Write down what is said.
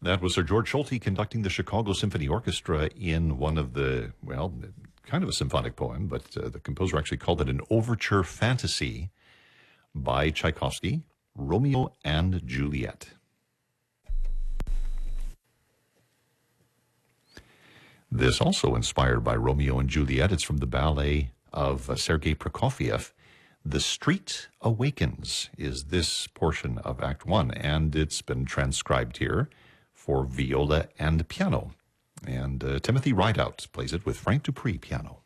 That was Sir George Solti conducting the Chicago Symphony Orchestra in one of the, well, kind of a symphonic poem, but the composer actually called it an overture fantasy by Tchaikovsky, Romeo and Juliet. This also inspired by Romeo and Juliet. It's from the ballet of Sergei Prokofiev. The Street Awakens is this portion of Act 1, and it's been transcribed here for viola and piano. And Timothy Rideout plays it with Frank Dupree piano.